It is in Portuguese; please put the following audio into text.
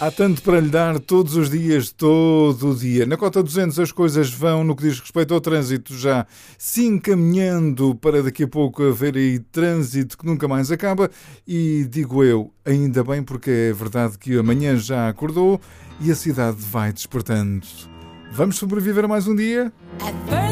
Há tanto para lhe dar todos os dias, todo o dia. Na Cota 200 as coisas vão, no que diz respeito ao trânsito, já se encaminhando para daqui a pouco haver aí trânsito que nunca mais acaba. E digo eu, ainda bem, porque é verdade que amanhã já acordou e a cidade vai despertando. Vamos sobreviver a mais um dia?